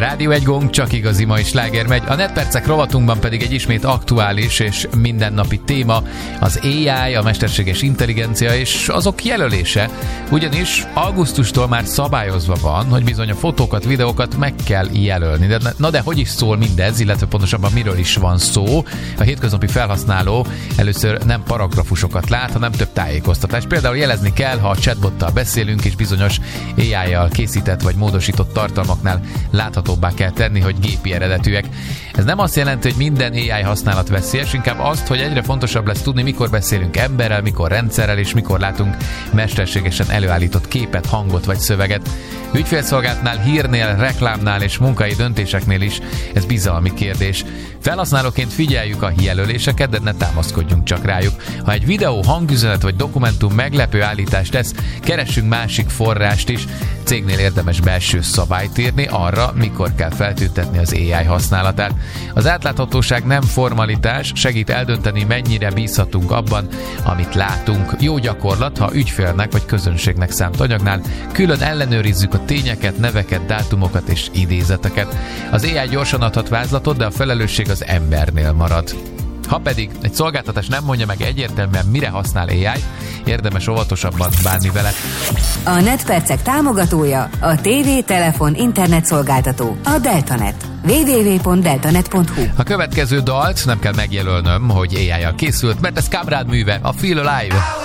Rádió egy gong, csak igazi mai sláger megy. A Netpercek rovatunkban pedig egy ismét aktuális és mindennapi téma az AI, a mesterséges intelligencia és azok jelölése. Ugyanis augusztustól már szabályozva van, hogy bizony a fotókat, videókat meg kell jelölni. De hogy is szól mindez, illetve pontosabban miről is van szó? A hétköznapi felhasználó először nem paragrafusokat lát, hanem több tájékoztatást. Például jelezni kell, ha a chatbottal beszélünk, és bizonyos AI-jal készített vagy módosított tartalmaknál láthatóbbá kell tenni, hogy gépi eredetűek. Ez nem azt jelenti, hogy minden AI használat veszélyes, inkább azt, hogy egyre fontosabb lesz tudni, mikor beszélünk emberrel, mikor rendszerrel, és mikor látunk mesterségesen előállított képet, hangot vagy szöveget. Ügyfélszolgálatnál, hírnél, reklámnál és munkai döntéseknél is ez bizalmi kérdés. Felhasználóként figyeljük a jelöléseket, de ne támaszkodjunk csak rájuk. Ha egy videó, hangüzenet vagy dokumentum meglepő állítást tesz, keressünk másik forrást is. Cégnél érdemes belső szabályt írni arra, mikor kell feltüntetni az AI használatát. Az átláthatóság nem formalitás, segít eldönteni, mennyire bízhatunk abban, amit látunk. Jó gyakorlat, ha ügyfélnek vagy közönségnek szánt anyagnál külön ellenőrizzük a tényeket, neveket, dátumokat és idézeteket. Az AI gyorsan adhat vázlatot, de a felelősség az embernél marad. Ha pedig egy szolgáltatás nem mondja meg egyértelműen, mire használ AI-t, érdemes óvatosabban bánni vele. A Netpercek támogatója a TV, telefon, internet szolgáltató, a Deltanet. www.deltanet.hu. A következő dalt nem kell megjelölnöm, hogy AI-jal készült, mert ez Kamrád műve, a Feel Alive.